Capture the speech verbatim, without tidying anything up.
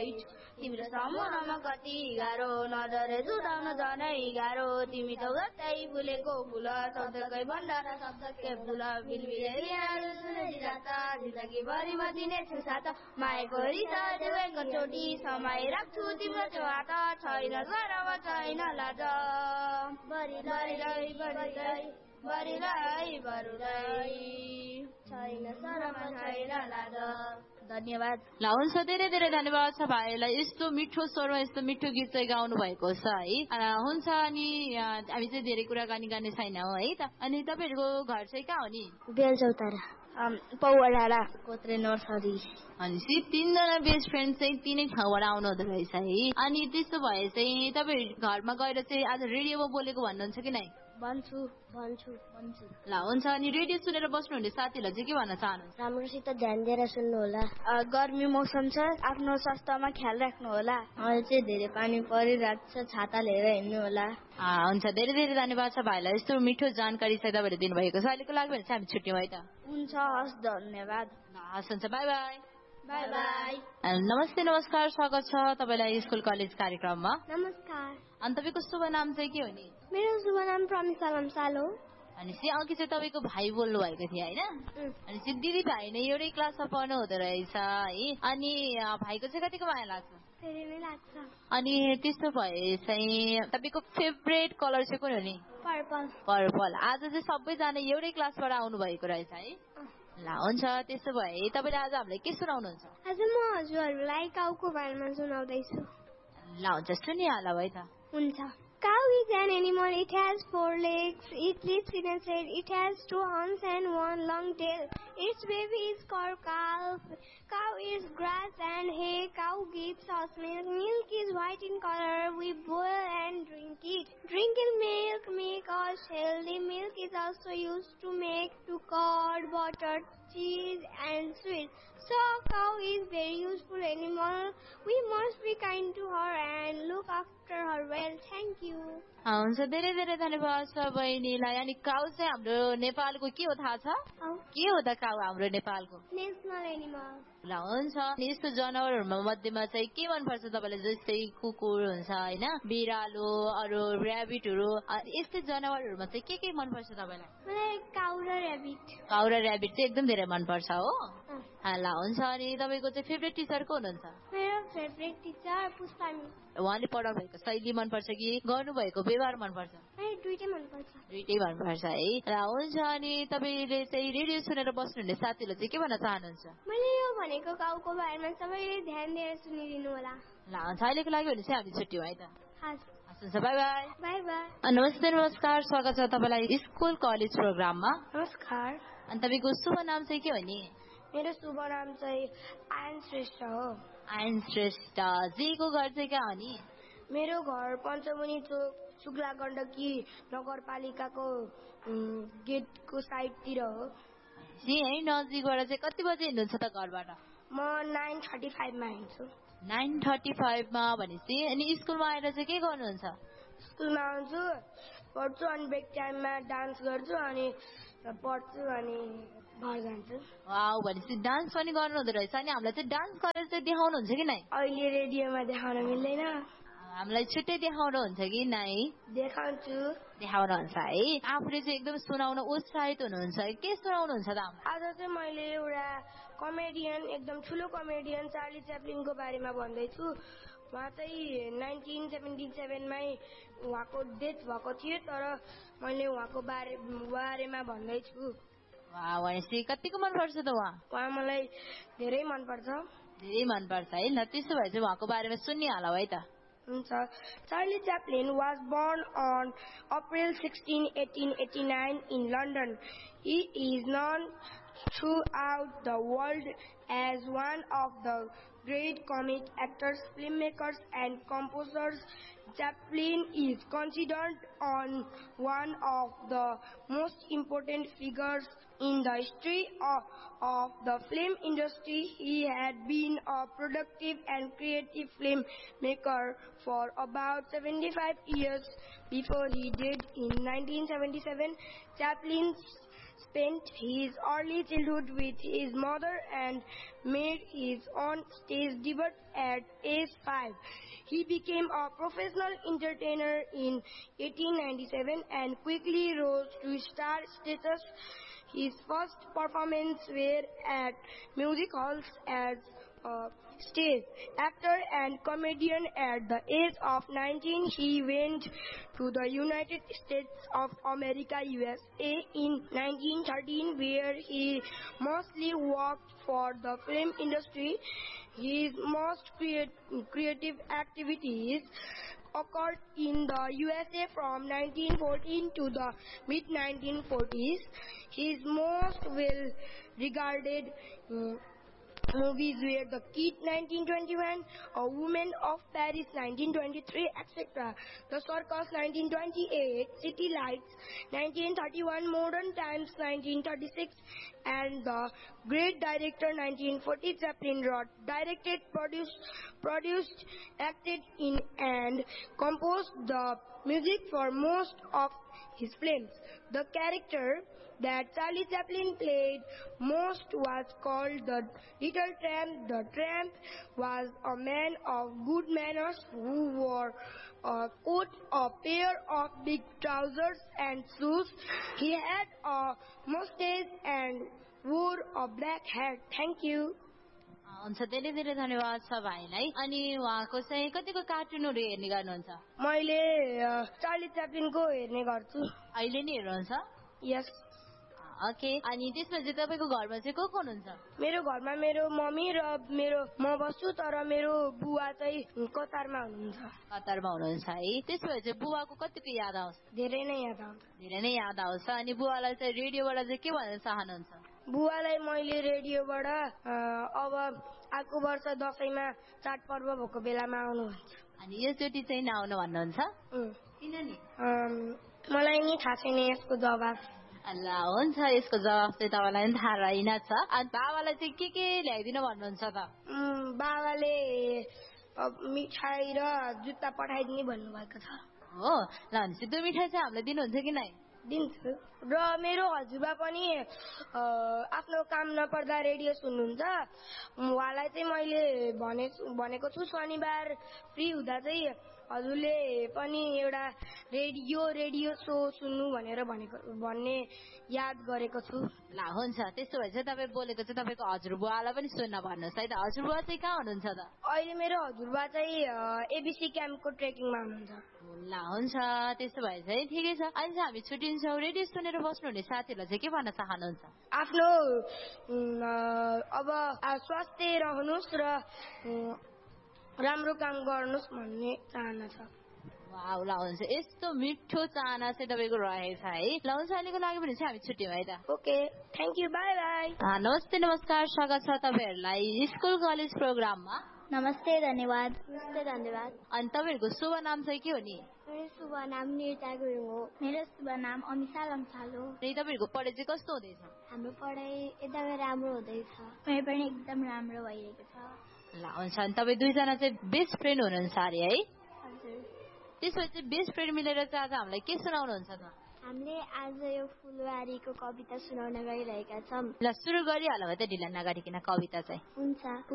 गइछु तिम्रो सम्झनामा कति गाह्रो नजरे जुटाउन झनै गाह्रो तिमी त जस्तै फुलेको फुल शब्दकै भण्डार शब्दकै फुल बिलबिले जाता जिन्दगी भरि म दिनेछु साथ मायाको रिसा देवैको चोटी समय राख्छु तिम्रो त्यो हात छैन स्वरमा छैन लाज बरिलाई बरिलाई बरिलाई बरुलाई छैन स्वरमा छैन लाज। धन्यवाद। ल हुन्छ धेरै धेरै धन्यवाद छ भाइलाई यस्तो मिठो स्वरमा यस्तो मिठो गीत चाहिँ गाउनु भएको छ है हुन्छ अनि हामी चाहिँ धेरै कुराकानी गर्ने छैनौँ है त अनि तपाईँहरूको घर चाहिँ कहाँ हो नि बेलचौतारा पौवा डाँडा कोत्रे नर्सरी भनेपछि तीनजना बेस्ट फ्रेन्ड चाहिँ तिनै ठाउँबाट आउनु हुँदो रहेछ है अनि त्यस्तो भए चाहिँ तपाईँ घरमा गएर चाहिँ आज रेडियोमा बोलेको भन्नुहुन्छ कि नै भन्छु भन्छु भन्छु ल हुन्छ अनि रेडियो सुनेर बस्नुहुने साथीहरूलाई चाहिँ के भन्न चाहनुहुन्छ राम्रोसित ध्यान दिएर सुन्नु होला गर्मी मौसम छ आफ्नो स्वास्थ्यमा ख्याल राख्नु होला अहिले चाहिँ धेरै पानी परिरहेको छ छाता लिएर हिँड्नु होला हुन्छ धेरै धेरै धन्यवाद छ भाइलाई यस्तो मिठो जानकारी चाहिँ तपाईँले दिनुभएको छ अहिलेको लागि भने चाहिँ हामी छुट्यौँ है त हुन्छ हस् धन्यवाद हस् हुन्छ बाई बाई बाई बाई नमस्ते नमस्कार स्वागत छ तपाईँलाई स्कुल कलेज कार्यक्रममा नमस्कार अनि तपाईँको शुभ नाम चाहिँ के हो नि मेरो शुभ नाम प्रमिसा लम्साल हो अनि चाहिँ अघि चाहिँ तपाईँको भाइ बोल्नु भएको थियो होइन अनि चाहिँ दिदी भाइ नै एउटै क्लासमा पढ्नु हुँदो रहेछ है अनि भाइको चाहिँ कतिको माया लाग्छ धेरै नै लाग्छ अनि त्यस्तो भए चाहिँ तपाईँको फेभरेट कलर चाहिँ कुन हो नि पर्पल पर्पल आज चाहिँ सबैजना एउटै क्लासबाट आउनु भएको रहेछ है ल हुन्छ त्यसो भए तपाईँले आज हामीलाई के सुनाउनुहुन्छ आज म हजुरहरूलाई काउको बारेमा सुनाउँदैछु ल हुन्छ सुनिहाल है त हुन्छ Cow is an animal. It has four legs. It lives in a shed. It has two horns and one long tail. Its baby is called calf. Cow eats grass and hay. Cow gives us milk. Milk is white in color. We boil and drink it. Drinking milk make us healthy. Milk is also used to make to curd, butter, cheese and sweets. So cow is very useful animal. We must be kind to her and look after her well. Thank you. हुन्छ धेरै धेरै धन्यवाद छ बहिनीलाई अनि cow चाहिँ हाम्रो नेपालको के हो थाहा छ के हो त काउ हाम्रो नेपालको नेसनल एनिमल ल हुन्छ यस्तो जनावरहरूमा मध्येमा चाहिँ के मनपर्छ तपाईँलाई जस्तै कुकुर हुन्छ होइन बिरालो अरू ऱ्याबिटहरू यस्तै जनावरहरूमा चाहिँ के के मनपर्छ तपाईँलाई मलाई काउ र ऱ्याबिट काउ र ऱ्याबिट चाहिँ एकदम धेरै मनपर्छ हो ल हुन्छ अनि तपाईँको चाहिँ फेभरेट टिचर को हुनुहुन्छ मेरो फेभरेट टिचर पुष्पा मिस उहाँले पढाउनु भएको शैली मनपर्छ कि गर्नुभएको व्यवहार मनपर्छ दुईटै मनपर्छ दुईटै मनपर्छ है र हुन्छ अनि तपाईँले चाहिँ रेडियो सुनेर बस्नुहुने साथीहरूले चाहिँ के भन्न चाहनुहुन्छ मैले यो भनेको काउको बारेमा सबैले ध्यान दिएर सुनिदिनु होला ल हुन्छ अहिलेको लागि भने चाहिँ हामी छुट्यौँ है त हस् बाई बाई बाई बाई नमस्ते नमस्कार स्वागत छ तपाईँलाई स्कुल कलेज प्रोग्राममा नमस्कार अनि तपाईँको शुभ नाम चाहिँ के हो नि मेरो शुभ नाम चाहिँ आयन श्रेष्ठ हो आयन श्रेष्ठ जीको घर चाहिँ कहाँ हो नि मेरो घर पञ्चमुनि चोक शुक्ला गण्डकी नगरपालिकाको गेटको साइडतिर हो जी है नजिकबाट चाहिँ कति बजे हिँड्नुहुन्छ त घरबाट म नाइन थर्टी फाइभमा हिँड्छु नाइन थर्टी फाइभमा भनेपछि अनि स्कुलमा आएर चाहिँ के गर्नुहुन्छ स्कुलमा आउँछु पढ्छु अनि ब्रेक टाइममा डान्स गर्छु अनि पढ्छु अनि घर जान्छु वाउ भनेपछि डान्स पनि गर्नु हुँदो रहेछ अनि हामीलाई चाहिँ डान्स गरेर चाहिँ देखाउनुहुन्छ कि नै अहिले रेडियोमा देखाउन मिल्दैन हामीलाई छुट्टै देखाउनुहुन्छ कि नै देखाउँछु देखाउनुहुन्छ है आफूले चाहिँ एकदम सुनाउन उत्साहित हुनुहुन्छ के सुनाउनुहुन्छ त आज चाहिँ मैले एउटा कमेडियन एकदम ठुलो कमेडियन चार्ली च्याप्लिनको बारेमा भन्दैछु उहाँ चाहिँ नाइन्टिन सेभेन्टी सेभेनमै उहाँको डेथ भएको थियो तर मैले उहाँको बारे बारेमा भन्दैछु भनेपछि कतिको मनपर्छ त उहाँ उहाँ मलाई धेरै मनपर्छ धेरै मनपर्छ है ल त्यसो भए चाहिँ उहाँको बारेमा सुनिहालौँ है त हुन्छ Charlie Chaplin was born on April sixteenth, eighteen eighty-nine in London. He is known throughout the world as one of the great comic actors, filmmakers and composers. Chaplin is considered on one of the most important figures in the history of, of the film industry. He had been a productive and creative filmmaker for about seventy-five years before he died in nineteen seventy-seven. Chaplin's spent his early childhood with his mother and made his own stage debut at age five. He became a professional entertainer in eighteen ninety-seven and quickly rose to star status. His first performances were at music halls as a stage actor and comedian. At the age of nineteen, he went to the United States of America, U S A, in nineteen thirteen, where he mostly worked for the film industry. His most create, creative activities occurred in the U S A from nineteen fourteen to the mid nineteen forties. His most well-regarded uh, movies were The Kid nineteen twenty-one, A Woman of Paris nineteen twenty-three, et cetera. The Circus nineteen twenty-eight, City Lights nineteen thirty-one, Modern Times nineteen thirty-six, and The Great Director nineteen forty. Chaplin wrote, directed, produced, produced, acted in, and composed the music for most of his films. The character that Charlie Chaplin played most was called the Little Tramp. The Tramp was a man of good manners who wore a coat, a pair of big trousers and shoes. He had a mustache and wore a black hat. Thank you. हुन्छ धेरै धेरै धन्यवाद छ भाइलाई। अनि उहाँको चाहिँ कतिको कार्टुनहरू हेर्ने गर्नुहुन्छ? मैले चार्ली च्याप्लिनको हेर्ने गर्छु। अहिले नि हेर्नुहुन्छ? यस। ओके, अनि त्यसपछि तपाईको घरमा चाहिँ को को हुनुहुन्छ? मेरो घरमा मेरो मम्मी र मेरो म बस्छु, तर मेरो बुवा चाहिँ कतारमा हुनुहुन्छ। कतारमा हुनुहुन्छ है। त्यसपछि बुवाको कतिको याद आउँछ? धेरै नै याद आउँछ। धेरै नै याद आउँछ। अनि बुवालाई चाहिँ रेडियोबाट चाहिँ के भन्न चाहनुहुन्छ? बुवालाई मैले रेडियोबाट अब आएको वर्ष दसैँमा चाडपर्व भएको बेलामा आउनु भन्छ। अनि यसचोटि चाहिँ नआउनु भन्नुहुन्छ? किन नि? मलाई नि थाहा छैन यसको जवाब। ल हुन्छ, यसको जवाब चाहिँ तपाईँलाई पनि थाहा रहेनछ। अनि बाबालाई चाहिँ के के ल्याइदिनु भन्नुहुन्छ त? बाबाले मिठाई र जुत्ता पठाइदिने भन्नुभएको छ। हो, ल भनेपछि त्यो मिठाई चाहिँ हामीलाई दिनुहुन्छ कि नै? दिन्छु। र मेरो हजुरबा पनि आफ्नो काम नपर्दा रेडियो सुन्नुहुन्छ। उहाँलाई चाहिँ मैले भने भनेको छु शनिबार फ्री हुँदा चाहिँ हजुरले पनि एउटा रेडियो रेडियो सो सुन्नु भनेर भनेको भन्ने याद गरेको छु। ल हुन्छ, त्यसो भए चाहिँ तपाईँ बोलेको चाहिँ तपाईँको हजुरबुवालाई पनि सुन्न भन्नुहोस् है त। हजुरबुवा चाहिँ कहाँ हुनुहुन्छ त? अहिले मेरो हजुरबा चाहिँ एबिसी क्याम्पको ट्रेकिङमा हुनुहुन्छ। ल हुन्छ, त्यसो भए चाहिँ ठिकै छ। अहिले चाहिँ हामी छुट्टिन्छौँ। रेडियो सुनेर बस्नुहुने साथीहरूलाई चाहिँ के भन्न चाहनुहुन्छ? आफ्नो अब स्वास्थ्य रहनुहोस् र राम्रो काम गर्नुहोस् भन्ने चाहना छ। वाउ, ल हुन्छ, यस्तो मिठो चाहना चाहिँ तपाईँको रहेछ है। ल हुन्छ, अहिलेको लागि भने चाहिँ हामी छुट्यौँ है त। Okay, thank you, by by. नमस्ते नमस्कार, स्वागत छ तपाईँहरूलाई स्कुल कलेज प्रोग्राममा। नमस्ते, धन्यवाद। नमस्ते, धन्यवाद। अनि तपाईँहरूको शुभ नाम चाहिँ के हो नि? मेरो शुभ नाम निरता गुरुङ हो। मेरो शुभ नाम अमिषा लम्साल हो। अनि तपाईँहरूको पढाइ चाहिँ कस्तो हुँदैछ? हाम्रो पढाइ एकदमै राम्रो हुँदैछ। मेरो पनि एकदम राम्रो भइरहेको छ। ल हुन्छ, अनि तपाईँ दुईजना चाहिँ बेस्ट फ्रेन्ड हुनुहुन्छ अरे है? हजुर। त्यसपछि चाहिँ बेस्ट फ्रेन्ड मिलेर चाहिँ आज हामीलाई के सुनाउनुहुन्छ त? हामीले आज यो फुलबारीको कविता सुनाउन गइरहेका छौँ। ल सुरु गरिहालौँ है त, ढिला नगरिकन कविता चाहिँ। हुन्छ।